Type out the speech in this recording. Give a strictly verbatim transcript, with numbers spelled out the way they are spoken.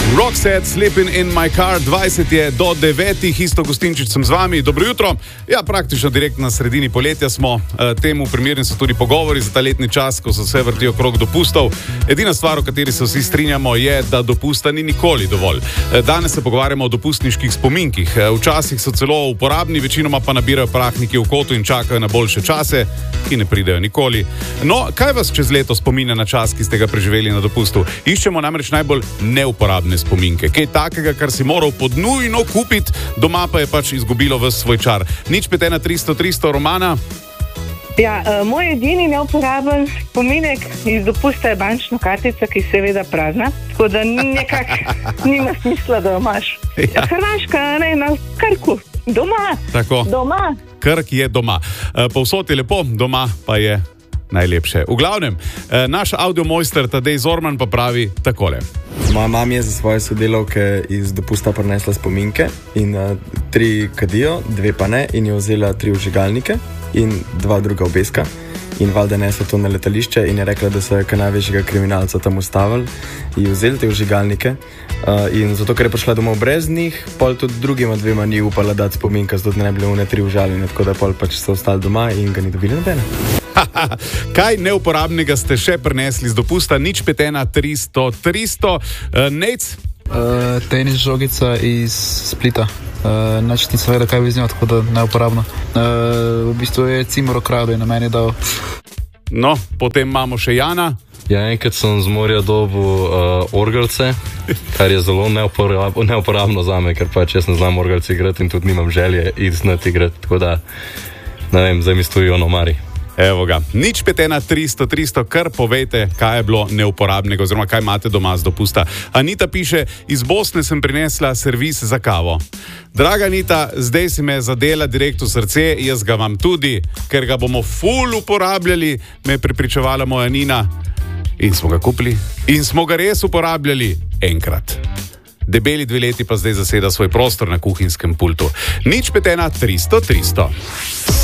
Roxette, Sleeping in my car, dvajset je do devetih, Isto Gostinčič sem z vami, dobro jutro. Ja, praktično direkt na sredini poletja smo, e, temu primerni so tudi pogovori za ta letni čas, ko se vse vrti okrog dopustov. Edina stvar, o kateri se vsi strinjamo, je, da dopusta ni nikoli dovolj. E, danes se pogovarjamo o dopustniških spominkih. E, včasih so celo uporabni, večinoma pa nabirajo prahniki v kotu in čakajo na boljše čase, ki ne pridejo nikoli. No, kaj vas čez leto spominja na čas, ki ste ga preživeli na dopustu? Iščemo namreč najbolj neuporabne spominke. Kaj takega, kar si moral podnujno kupiti, doma pa je pač izgubilo ves svoj čar. Nič pet ena tristo tristo, Romana? Ja, uh, moj edini neuporaben spominek iz dopusta je bančna kartica, ki je seveda prazna, tako da nekako nima smisla, da jo imaš. Ja. Hrvaška, ne, na Krku, doma, Tako. doma. Krk je doma. Uh, povsod je lepo, doma pa je najlepše. V glavnem, uh, naš audiomojster Tadej Zorman pa pravi takole. Moja mama je za svoje sodelavke iz dopusta prinesla spominke in uh, tri kadijo, dve pa ne, in je vzela tri vžigalnike in dva druga obeska. In valjda nesla to na letališče in je rekla, da so je kaj največjega kriminalca tam ustavili in vzeli te vžigalnike. Uh, in zato, ker je prišla domov brez njih, pol tudi drugima dvema ni upala dati spominka, zato da ne bi bile one tri užaljene, tako da pol pač so ostali doma in ga ni dobili nobene. Kaj neuporabnega ste še prinesli z dopusta? Nič pet ena tristo tristo. Uh, Nec? Uh, tenis žogica iz Splita. Uh, Nač ni seveda kaj bi z njo, tako da neuporabno. Uh, v bistvu je Cimor okradel in na meni dal. No, potem imamo še Jana. Ja, enkrat sem z morja dobil uh, orgelce, kar je zelo neuporab, neuporabno za me, ker pač jaz ne znam orgelce igrati in tudi nimam želje iti znati igrati, tako da, ne vem, zdaj mi stojijo na omari. Evo ga, nič pet ena tristo tristo, kar povejte, kaj je bilo neuporabnega oziroma kaj imate doma z dopusta. Anita piše, iz Bosne sem prinesla servis za kavo. Draga Anita, zdaj si me zadela direkt v srce, jaz ga vam tudi, ker ga bomo ful uporabljali, me je prepričevala moja Nina. In smo ga kupili in smo ga res uporabljali enkrat. Debeli dve leti pa zdaj zaseda svoj prostor na kuhinjskem pultu. Nič pet ena tristo tristo.